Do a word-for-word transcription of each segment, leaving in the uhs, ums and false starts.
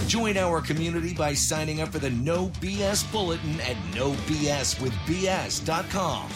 Join our community by signing up for the No B S Bulletin at no b s with b s dot com.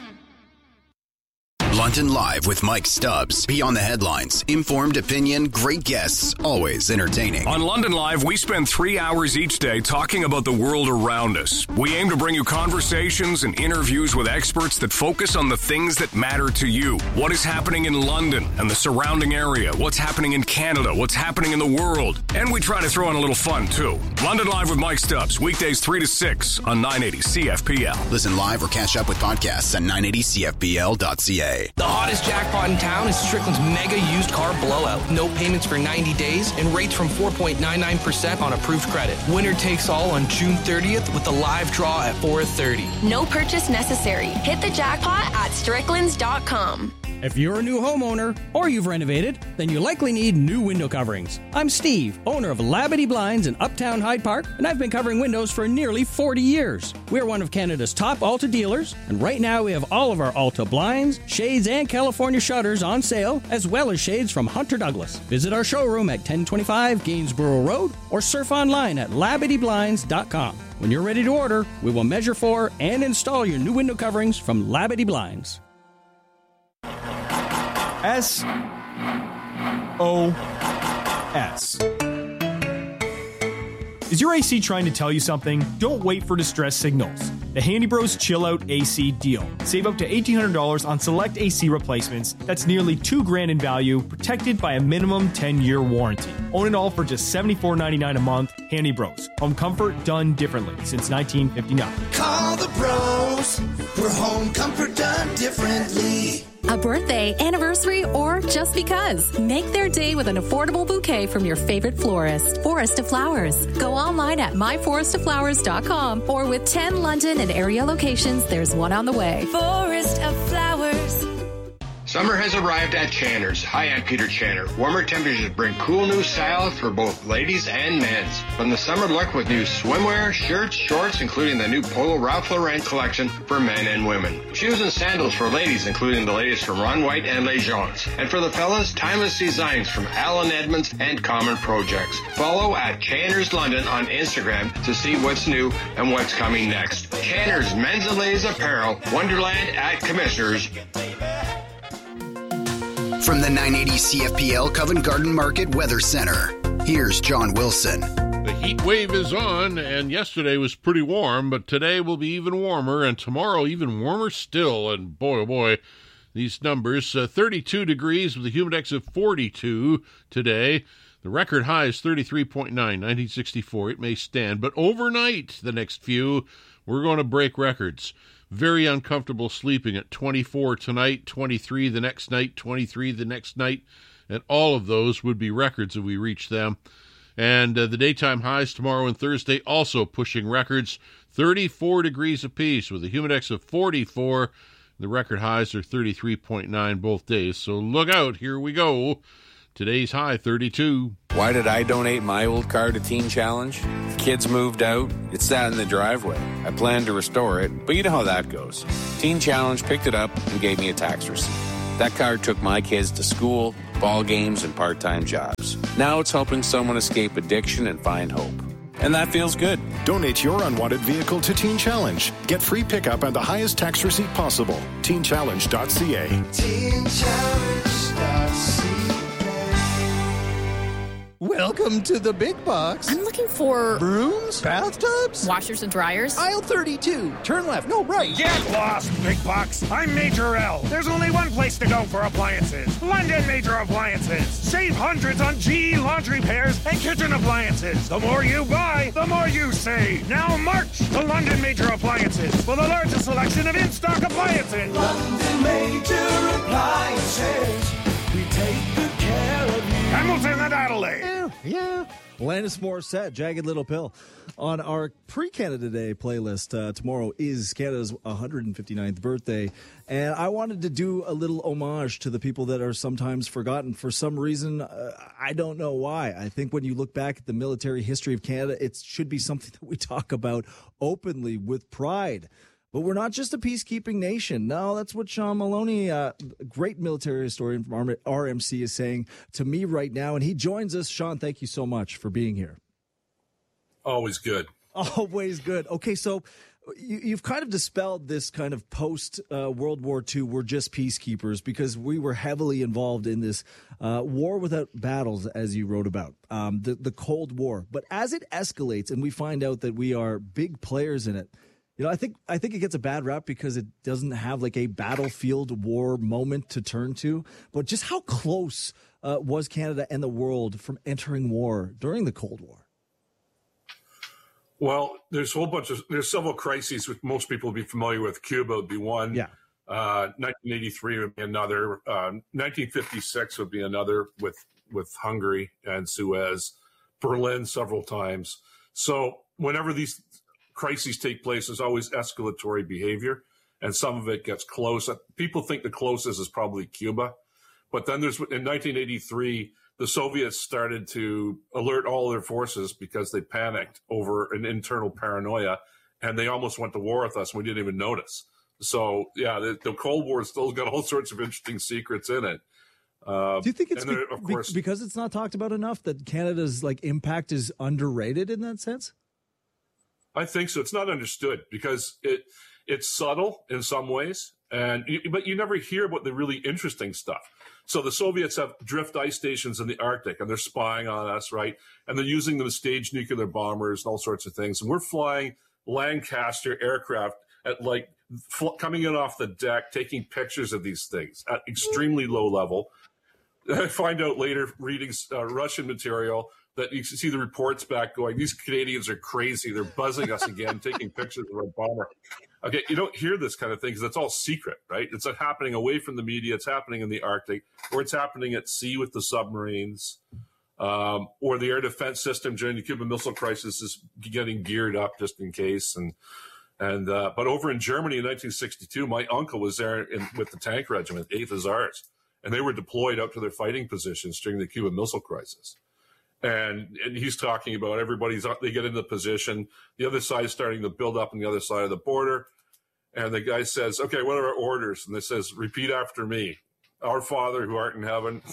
London Live with Mike Stubbs. Beyond the headlines, informed opinion, great guests, always entertaining. On London Live, we spend three hours each day talking about the world around us. We aim to bring you conversations and interviews with experts that focus on the things that matter to you. What is happening in London and the surrounding area? What's happening in Canada? What's happening in the world? And we try to throw in a little fun, too. London Live with Mike Stubbs, weekdays three to six on nine eighty C F P L. Listen live or catch up with podcasts at nine eighty c f p l dot c a. The hottest jackpot in town is Strickland's mega used car blowout. No payments for ninety days and rates from four point nine nine percent on approved credit. Winner takes all on June thirtieth with a live draw at four thirty. No purchase necessary. Hit the jackpot at stricklands dot com. If you're a new homeowner or you've renovated, then you likely need new window coverings. I'm Steve, owner of Labadee Blinds in Uptown Hyde Park, and I've been covering windows for nearly forty years. We're one of Canada's top Alta dealers, and right now we have all of our Alta blinds, shades, and California shutters on sale, as well as shades from Hunter Douglas. Visit our showroom at ten twenty-five Gainsborough Road or surf online at labadee blinds dot com. When you're ready to order, we will measure for and install your new window coverings from Labadee Blinds. S O S. Is your A C trying to tell you something? Don't wait for distress signals. The Handy Bros Chill Out A C deal. Save up to eighteen hundred dollars on select A C replacements. That's nearly two grand in value, protected by a minimum ten-year warranty. Own it all for just seventy-four ninety-nine a month. Handy Bros. Home comfort done differently since nineteen fifty-nine. Call the bros for home comfort done differently. A birthday, anniversary, or just because. Make their day with an affordable bouquet from your favorite florist. Forest of Flowers. Go online at my forest of flowers dot com or with ten London and area locations, there's one on the way. Forest of Flowers. Summer has arrived at Channer's. Hi, I'm Peter Channer. Warmer temperatures bring cool new styles for both ladies and men's. From the summer look with new swimwear, shirts, shorts, including the new Polo Ralph Lauren collection for men and women. Shoes and sandals for ladies, including the latest from Ron White and Les Gens. And for the fellas, timeless designs from Alan Edmonds and Common Projects. Follow at Channer's London on Instagram to see what's new and what's coming next. Channer's Men's and Ladies Apparel, Wonderland at Commissioners. From the nine eighty C F P L Covent Garden Market Weather Center, here's John Wilson. The heat wave is on, and yesterday was pretty warm, but today will be even warmer, and tomorrow even warmer still. And boy, oh boy, these numbers, uh, thirty-two degrees with a humidex of forty-two today. The record high is thirty-three point nine, nineteen sixty-four. It may stand, but overnight, the next few, we're going to break records. Very uncomfortable sleeping at twenty-four tonight, twenty-three the next night, twenty-three the next night, and all of those would be records if we reach them. And uh, the daytime highs tomorrow and Thursday also pushing records, thirty-four degrees apiece with a humidex of forty-four. The record highs are thirty-three point nine both days, so look out, here we go. Today's high, thirty-two. Why did I donate my old car to Teen Challenge? The kids moved out. It sat in the driveway. I planned to restore it, but you know how that goes. Teen Challenge picked it up and gave me a tax receipt. That car took my kids to school, ball games, and part-time jobs. Now it's helping someone escape addiction and find hope. And that feels good. Donate your unwanted vehicle to Teen Challenge. Get free pickup and the highest tax receipt possible. teen challenge dot c a. teen challenge dot c a. Welcome to the big box. I'm looking for brooms, bathtubs, washers and dryers. Aisle thirty-two. Turn left. No, right. Get lost, big box. I'm Major L. There's only one place to go for appliances. London Major Appliances. Save hundreds on G E laundry pairs and kitchen appliances. The more you buy, the more you save. Now march to London Major Appliances for the largest selection of in-stock appliances. London Major Appliances. We take good care of you. Hamilton and Adelaide. Yeah, yeah. Alanis Morissette, Jagged Little Pill. On our pre-Canada Day playlist, uh, tomorrow is Canada's one hundred fifty-ninth birthday. And I wanted to do a little homage to the people that are sometimes forgotten. For some reason, uh, I don't know why. I think when you look back at the military history of Canada, it should be something that we talk about openly with pride. But we're not just a peacekeeping nation. No, that's what Sean Maloney, uh, great military historian from R M C, is saying to me right now. And he joins us. Sean, thank you so much for being here. Always good. Always good. Okay, so you, you've kind of dispelled this kind of post uh, World War Two, we're just peacekeepers, because we were heavily involved in this uh, war without battles, as you wrote about, um, the, the Cold War. But as it escalates and we find out that we are big players in it, you know, I think I think it gets a bad rap because it doesn't have like a battlefield war moment to turn to. But just how close uh, was Canada and the world from entering war during the Cold War? Well, there's a whole bunch of there's several crises which most people will be familiar with. Cuba would be one. Yeah. Uh, nineteen eighty-three would be another. Uh, nineteen fifty-six would be another with with Hungary and Suez. Berlin several times. So whenever these crises take place, there's always escalatory behavior, and some of it gets close. People think the closest is probably Cuba, but then there's in nineteen eighty-three. The Soviets started to alert all their forces because they panicked over an internal paranoia, and they almost went to war with us, and we didn't even notice. So, yeah, the, the Cold War still got all sorts of interesting secrets in it. Uh, Do you think it's then, be- of course, because it's not talked about enough that Canada's like impact is underrated in that sense? I think so. It's not understood because it it's subtle in some ways, and but you never hear about the really interesting stuff. So the Soviets have drift ice stations in the Arctic, and they're spying on us, right? And they're using them to stage nuclear bombers and all sorts of things. And we're flying Lancaster aircraft at like fl- coming in off the deck, taking pictures of these things at extremely low level. I find out later, reading uh, Russian material, that you can see the reports back going, these Canadians are crazy. They're buzzing us again, taking pictures of our bomber. Okay, you don't hear this kind of thing because it's all secret, right? It's not happening away from the media. It's happening in the Arctic, or it's happening at sea with the submarines, um, or the air defense system during the Cuban Missile Crisis is getting geared up just in case. And and uh, but over in Germany in nineteen sixty-two, my uncle was there in, with the tank regiment, eighth Hussars, and they were deployed out to their fighting positions during the Cuban Missile Crisis. And, and he's talking about everybody's, they get into position. The other side's starting to build up on the other side of the border. And the guy says, okay, what are our orders? And it says, repeat after me. Our Father who art in heaven.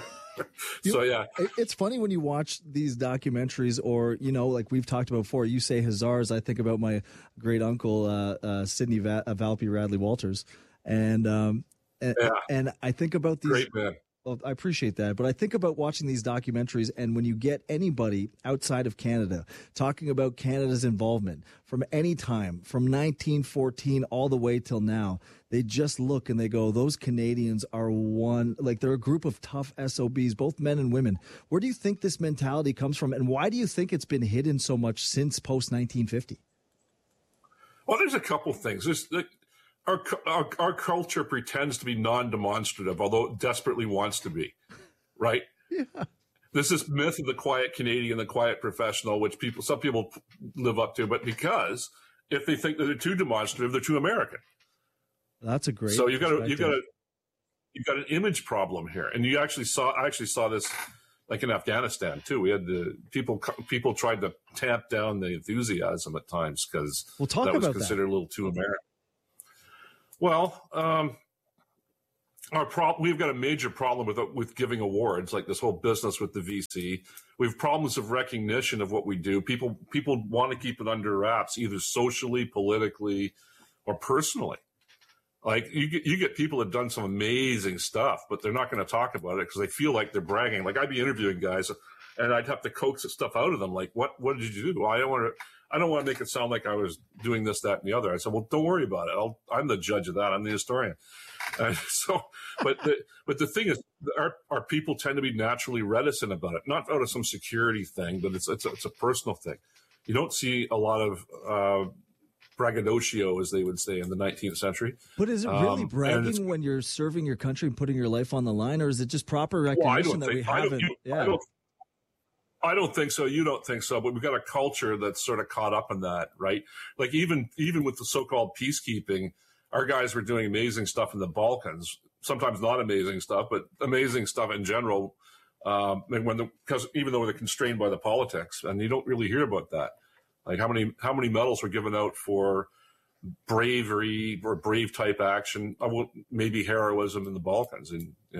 So, yeah. It's funny when you watch these documentaries or, you know, like we've talked about before, you say Hussars. I think about my great uncle, uh, uh, Sidney Va- uh, Valpy Radley Walters. And, um, and, yeah. and I think about these. Great man. Well, I appreciate that, but I think about watching these documentaries, and when you get anybody outside of Canada talking about Canada's involvement from any time, from nineteen fourteen all the way till now, they just look and they go, those Canadians are one, like they're a group of tough S O Bs, both men and women. Where do you think this mentality comes from, and why do you think it's been hidden so much since post nineteen fifty? Well, there's a couple things. There's like, Our, our our culture pretends to be non-demonstrative, although it desperately wants to be, right? Yeah. This is myth of the quiet Canadian, the quiet professional, which people some people live up to, but because if they think that they're too demonstrative, they're too American. That's a great. So you've got a, you've got a you've got an image problem here, and you actually saw I actually saw this like in Afghanistan too. We had the people people tried to tamp down the enthusiasm at times because we'll talk that was about considered that. a little too American. Well, um, our pro- we've got a major problem with with giving awards, like this whole business with the V C. We have problems of recognition of what we do. People people want to keep it under wraps, either socially, politically, or personally. Like you get you get people that have done some amazing stuff, but they're not going to talk about it because they feel like they're bragging. Like I'd be interviewing guys, and I'd have to coax stuff out of them. Like, what what did you do? Well, I don't want to. I don't want to make it sound like I was doing this, that, and the other. I said, well, don't worry about it. I'll, I'm the judge of that. I'm the historian. And so, but the, but the thing is, our, our people tend to be naturally reticent about it, not out of some security thing, but it's, it's, a, it's a personal thing. You don't see a lot of, uh, braggadocio, as they would say in the nineteenth century. But is it really um, bragging when you're serving your country and putting your life on the line, or is it just proper recognition well, that think, we haven't? You, yeah. I don't, I don't think so. You don't think so, but we've got a culture that's sort of caught up in that, right? Like even even with the so-called peacekeeping, our guys were doing amazing stuff in the Balkans. Sometimes not amazing stuff, but amazing stuff in general. Um, and when the because even though they're constrained by the politics, and you don't really hear about that. Like how many how many medals were given out for bravery or brave type action? Maybe heroism in the Balkans, and you know.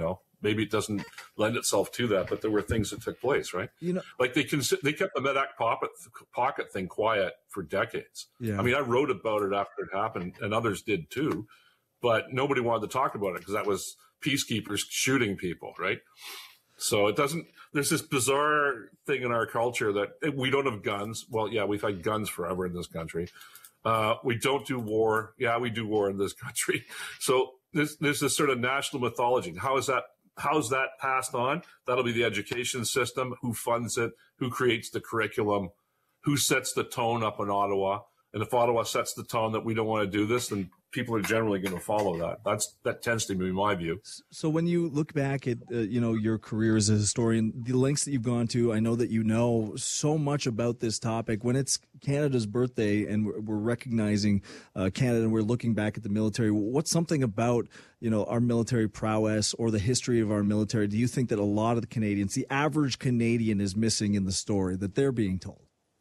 maybe it doesn't lend itself to that, but there were things that took place, right? You know, like they cons- they kept the Medak pocket pocket thing quiet for decades. Yeah. I mean, I wrote about it after it happened, and others did too, but nobody wanted to talk about it because that was peacekeepers shooting people, right? So it doesn't. There's this bizarre thing in our culture that we don't have guns. Well, yeah, we've had guns forever in this country. Uh, we don't do war. Yeah, we do war in this country. So there's, there's this sort of national mythology. How is that? How is that passed on? That'll be the education system. Who funds it? Who creates the curriculum? Who sets the tone up in Ottawa? And if Ottawa sets the tone that we don't want to do this, then people are generally going to follow that. That's that tends to be my view. So when you look back at uh, you know your career as a historian, the lengths that you've gone to, I know that you know so much about this topic. When it's Canada's birthday and we're, we're recognizing uh, Canada and we're looking back at the military, what's something about you know our military prowess or the history of our military do you think that a lot of the Canadians, the average Canadian, is missing in the story that they're being told?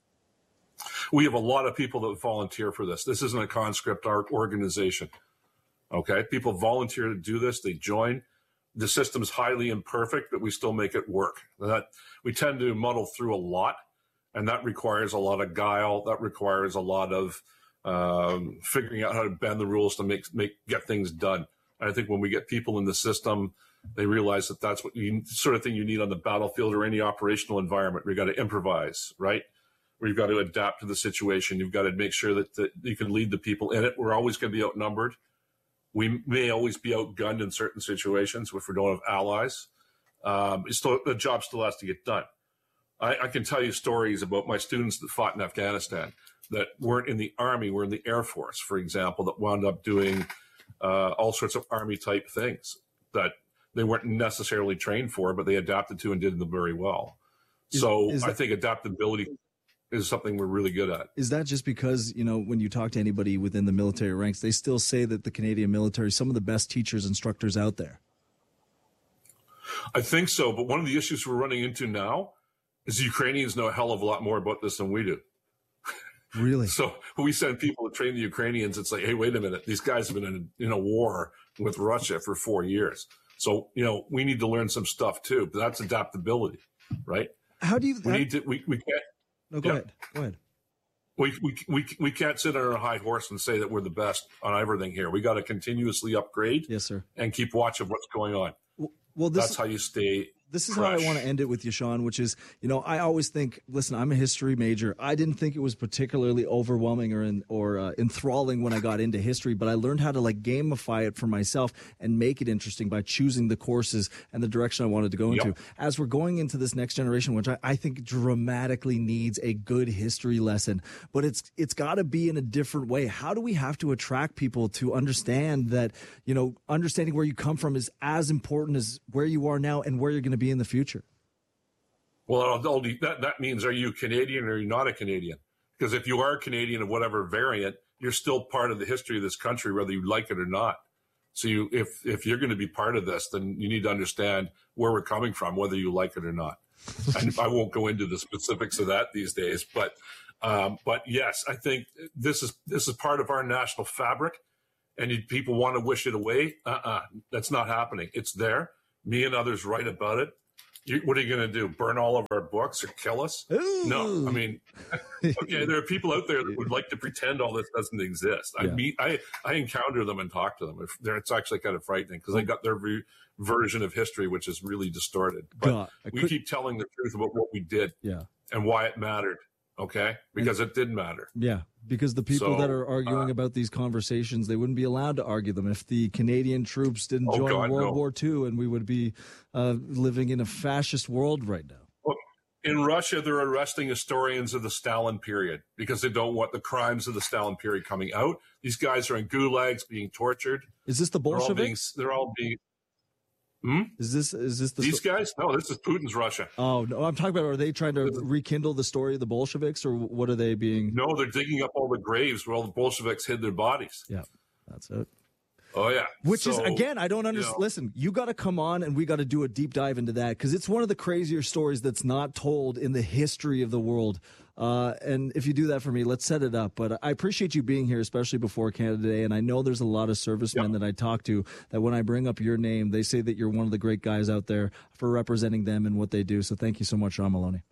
We have a lot of people that volunteer for this. This isn't a conscript art organization. Okay. People volunteer to do this. They join. The system's highly imperfect, but we still make it work. That we tend to muddle through a lot, and that requires a lot of guile. That requires a lot of um, figuring out how to bend the rules to make, make, get things done. And I think when we get people in the system, they realize that that's what you sort of thing you need on the battlefield or any operational environment. We got to improvise, right? We've got to adapt to the situation. You've got to make sure that, that you can lead the people in it. We're always going to be outnumbered. We may always be outgunned in certain situations if we don't have allies. Um, it's still, the job still has to get done. I, I can tell you stories about my students that fought in Afghanistan that weren't in the Army, were in the Air Force, for example, that wound up doing uh, all sorts of Army-type things that they weren't necessarily trained for, but they adapted to and did them very well. Is, so is that- I think adaptability is something we're really good at. Is that just because, you know, when you talk to anybody within the military ranks, they still say that the Canadian military is some of the best teachers, instructors out there? I think so. But one of the issues we're running into now is the Ukrainians know a hell of a lot more about this than we do. Really? So when we send people to train the Ukrainians, it's like, hey, wait a minute. These guys have been in, in a war with Russia for four years. So, you know, we need to learn some stuff too. But that's adaptability, right? How do you... We how, need to... We, we can't... No, go yeah. ahead. Go ahead. We, we we we can't sit on a high horse and say that we're the best on everything here. We got to continuously upgrade. Yes, sir. And keep watch of what's going on. Well, well this, that's how you stay. This is fresh. how I want to end it with you, Sean, which is, you know, I always think, listen, I'm a history major. I didn't think it was particularly overwhelming or in, or uh, enthralling when I got into history, but I learned how to like gamify it for myself and make it interesting by choosing the courses and the direction I wanted to go Yep. into. As we're going into this next generation, which I, I think dramatically needs a good history lesson, but it's it's got to be in a different way. How do we have to attract people to understand that, you know, understanding where you come from is as important as where you are now and where you're going to be in the future? Well, I'll, I'll, that that means, are you Canadian or are you not a Canadian? Because if you are Canadian of whatever variant, you're still part of the history of this country, whether you like it or not. So you, if if you're going to be part of this, then you need to understand where we're coming from, whether you like it or not. And I won't go into the specifics of that these days, but um, but yes, I think this is this is part of our national fabric, and you, people want to wish it away. Uh-uh, that's not happening. It's there. Me and others write about it. You, what are you going to do? Burn all of our books or kill us? Ooh. No, I mean, okay, there are people out there that would like to pretend all this doesn't exist. I Yeah. meet, I, I encounter them and talk to them. If they're, it's actually kind of frightening because they got their v- version of history, which is really distorted. But God, I we could- keep telling the truth about what we did Yeah. and why it mattered. Okay, because it did matter. Yeah, because the people So, that are arguing uh, about these conversations, they wouldn't be allowed to argue them if the Canadian troops didn't Oh, join God, World no. War Two, and we would be uh, living in a fascist world right now. Look, in Russia, they're arresting historians of the Stalin period because they don't want the crimes of the Stalin period coming out. These guys are in gulags being tortured. Is this the They're all being, Bolsheviks? they're all being hmm? Is this is this the These guys? No, this is Putin's Russia. Oh no, I'm talking about. Are they trying to rekindle the story of the Bolsheviks, or what are they being? No, they're digging up all the graves where all the Bolsheviks hid their bodies. Yeah, that's it. Oh, yeah. Which so, is, again, I don't understand. You know, Listen, you got to come on and we got to do a deep dive into that because it's one of the crazier stories that's not told in the history of the world. Uh, and if you do that for me, let's set it up. But I appreciate you being here, especially before Canada Day. And I know there's a lot of servicemen yep. that I talk to that when I bring up your name, they say that you're one of the great guys out there for representing them and what they do. So thank you so much, Sean Maloney.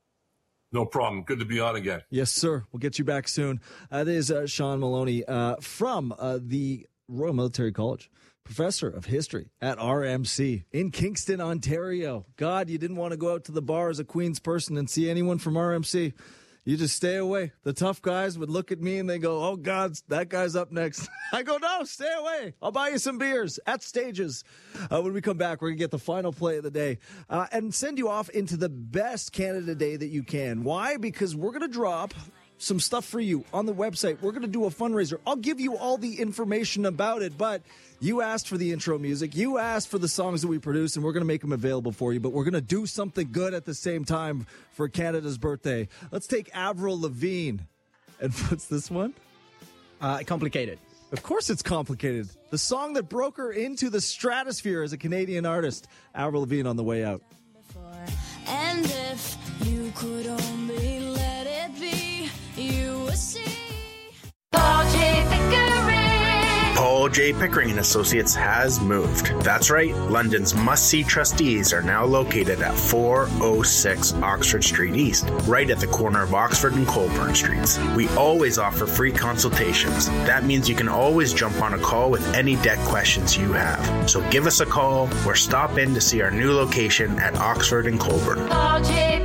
No problem. Good to be on again. Yes, sir. We'll get you back soon. That is uh, Sean Maloney uh, from uh, the Royal Military College, professor of history at R M C in Kingston, Ontario. God, you didn't want to go out to the bar as a Queens person and see anyone from R M C. You just stay away. The tough guys would look at me and they go, oh, God, that guy's up next. I go, no, stay away. I'll buy you some beers at Stages. Uh, when we come back, we're going to get the final play of the day uh, and send you off into the best Canada Day that you can. Why? Because we're going to drop some stuff for you on the website. We're going to do a fundraiser. I'll give you all the information about it, but you asked for the intro music. You asked for the songs that we produce, and we're going to make them available for you, but we're going to do something good at the same time for Canada's birthday. Let's take Avril Lavigne. And what's this one? Uh, complicated. Of course it's complicated. The song that broke her into the stratosphere as a Canadian artist. Avril Lavigne on the way out. And if you could only let it be, you would see. Paul J. Pickering. Paul J. Pickering and Associates has moved. That's right, London's must-see trustees are now located at four oh six Oxford Street East, right at the corner of Oxford and Colburn Streets. We always offer free consultations. That means you can always jump on a call with any debt questions you have. So give us a call or stop in to see our new location at Oxford and Colburn. Paul J.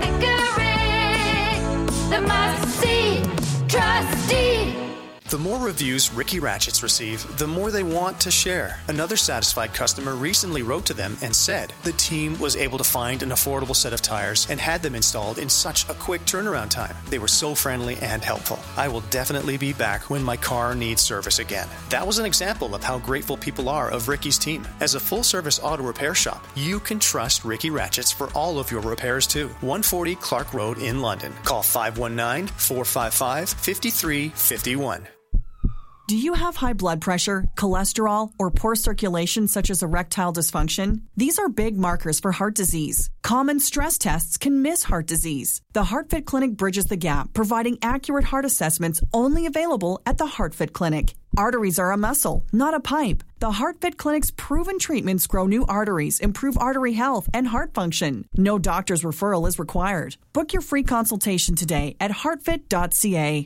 Pickering, the must-see trustee. The more reviews Ricky Ratchets receive, the more they want to share. Another satisfied customer recently wrote to them and said the team was able to find an affordable set of tires and had them installed in such a quick turnaround time. They were so friendly and helpful. I will definitely be back when my car needs service again. That was an example of how grateful people are of Ricky's team. As a full-service auto repair shop, you can trust Ricky Ratchets for all of your repairs too. one forty Clark Road in London. Call five one nine, four five five, five three five one. Do you have high blood pressure, cholesterol, or poor circulation such as erectile dysfunction? These are big markers for heart disease. Common stress tests can miss heart disease. The HeartFit Clinic bridges the gap, providing accurate heart assessments only available at the HeartFit Clinic. Arteries are a muscle, not a pipe. The HeartFit Clinic's proven treatments grow new arteries, improve artery health, and heart function. No doctor's referral is required. Book your free consultation today at heartfit dot c a.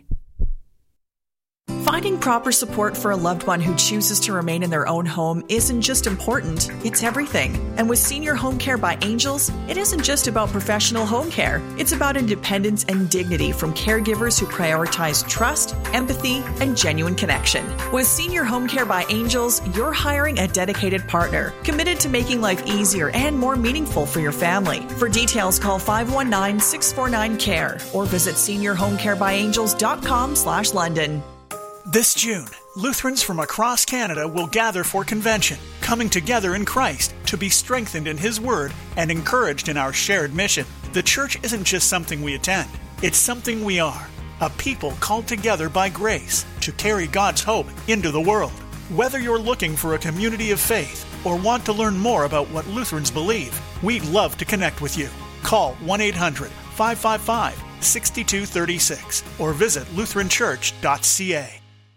Finding proper support for a loved one who chooses to remain in their own home isn't just important, it's everything. And with Senior Home Care by Angels, it isn't just about professional home care. It's about independence and dignity from caregivers who prioritize trust, empathy, and genuine connection. With Senior Home Care by Angels, you're hiring a dedicated partner, committed to making life easier and more meaningful for your family. For details, call five one nine, six four nine, C A R E or visit senior home care by angels dot com slash London. This June, Lutherans from across Canada will gather for convention, coming together in Christ to be strengthened in His Word and encouraged in our shared mission. The church isn't just something we attend, it's something we are, a people called together by grace to carry God's hope into the world. Whether you're looking for a community of faith or want to learn more about what Lutherans believe, we'd love to connect with you. Call one eight hundred, five five five, six two three six or visit lutheran church dot c a.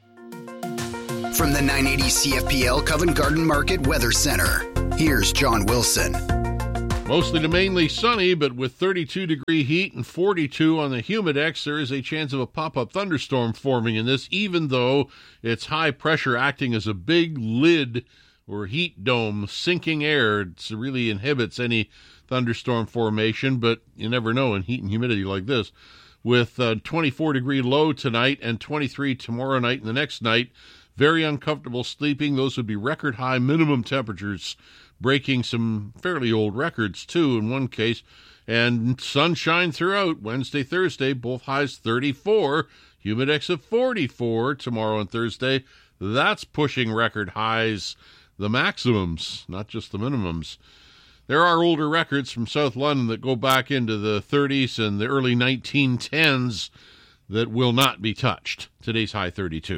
From the nine eighty C F P L Covent Garden Market Weather Center, here's John Wilson. Mostly to mainly sunny, but with thirty-two degree heat and forty-two on the Humidex, there is a chance of a pop-up thunderstorm forming in this, even though it's high pressure acting as a big lid or heat dome, sinking air. It really inhibits any thunderstorm formation, but you never know in heat and humidity like this. With a twenty-four degree low tonight and twenty-three tomorrow night and the next night, very uncomfortable sleeping. Those would be record high minimum temperatures, breaking some fairly old records, too, in one case. And sunshine throughout Wednesday, Thursday, both highs thirty-four, Humidex of forty-four tomorrow and Thursday. That's pushing record highs, the maximums, not just the minimums. There are older records from South London that go back into the thirties and the early nineteen tens that will not be touched. Today's high thirty-two.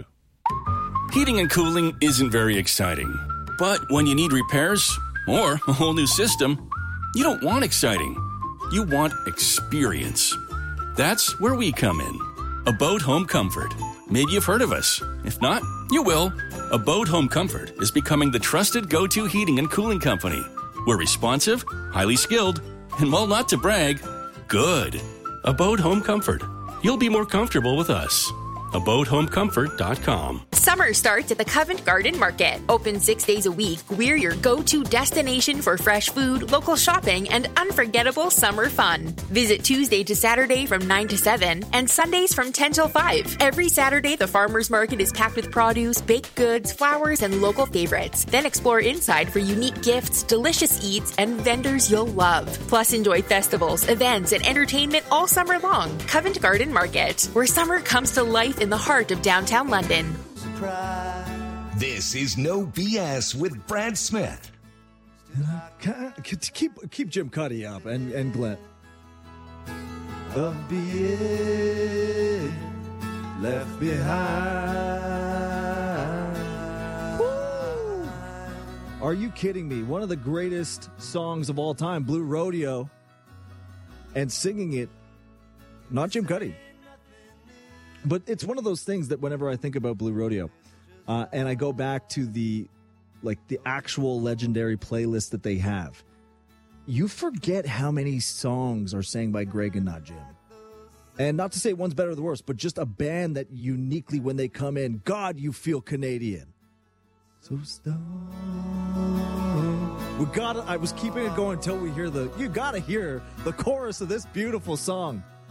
Heating and cooling isn't very exciting. But when you need repairs or a whole new system, you don't want exciting. You want experience. That's where we come in. Abode Home Comfort. Maybe you've heard of us. If not, you will. Abode Home Comfort is becoming the trusted go-to heating and cooling company. We're responsive, highly skilled, and while not to brag, good. Abode Home Comfort. You'll be more comfortable with us. abode home comfort dot com. Summer starts at the Covent Garden Market. Open six days a week, we're your go-to destination for fresh food, local shopping, and unforgettable summer fun. Visit Tuesday to Saturday from nine to seven and Sundays from ten till five. Every Saturday, the farmers market is packed with produce, baked goods, flowers, and local favorites. Then explore inside for unique gifts, delicious eats, and vendors you'll love. Plus, enjoy festivals, events, and entertainment all summer long. Covent Garden Market, where summer comes to life in the heart of downtown London. This is No B S with Brad Smith. Keep keep Jim Cuddy up and, and Glenn. Of being left behind. Woo! Are you kidding me? One of the greatest songs of all time, Blue Rodeo, and singing it, not Jim Cuddy. But it's one of those things that whenever I think about Blue Rodeo, uh, and I go back to the, like the actual legendary playlist that they have, you forget how many songs are sang by Greg and not Jim. And not to say one's better or the worst, but just a band that uniquely, when they come in, God, you feel Canadian. So stone. We got. I was keeping it going until we hear the. You got to hear the chorus of this beautiful song.